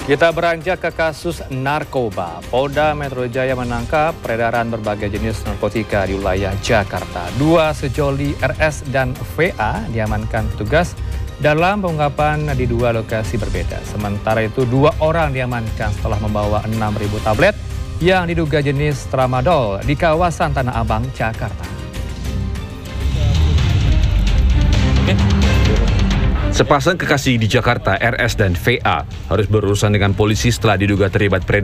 Kita beranjak ke kasus narkoba. Polda Metro Jaya menangkap peredaran berbagai jenis narkotika di wilayah Jakarta. Dua sejoli RS dan VA diamankan petugas dalam pengungkapan di dua lokasi berbeda. Sementara itu, dua orang diamankan setelah membawa 6.000 tablet yang diduga jenis tramadol di kawasan Tanah Abang, Jakarta. Sepasang kekasih di Jakarta, RS dan VA, harus berurusan dengan polisi setelah diduga terlibat